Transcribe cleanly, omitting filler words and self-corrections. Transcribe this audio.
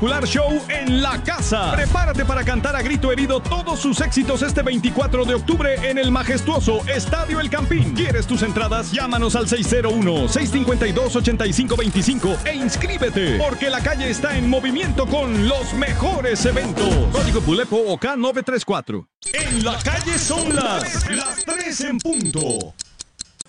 espectacular show en la casa. Prepárate para cantar a grito herido todos sus éxitos este 24 de octubre en el majestuoso Estadio El Campín. ¿Quieres tus entradas? Llámanos al 601-652-8525 e inscríbete, porque la calle está en movimiento con los mejores eventos. Código Pulepo OK 934. En la calle son las 3 en punto.